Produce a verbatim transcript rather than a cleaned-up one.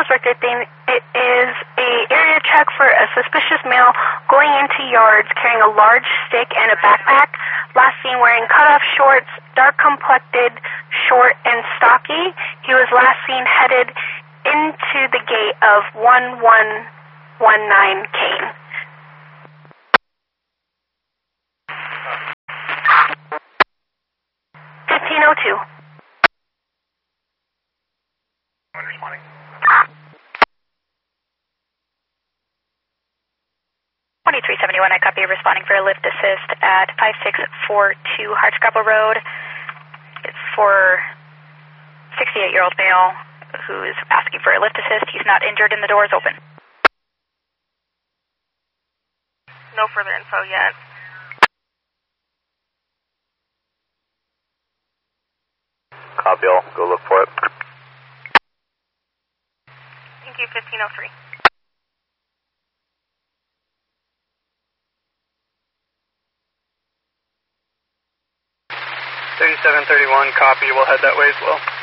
suspected thing. It is a area check for a suspicious male going into yards carrying a large stick and a backpack. Last seen wearing cutoff shorts, dark complected, short and stocky. He was last seen headed into the gate of one one one nine Kane. fifteen oh two. I'm responding. twenty-three seventy-one, I copy, responding for a lift assist at five six four two Hardscrabble Road. It's for sixty-eight-year-old male who is asking for a lift assist. He's not injured and the door is open. No further info yet. Copy all. Go look for it. Thank you, fifteen oh three. thirty-seven thirty-one, copy. We'll head that way as well.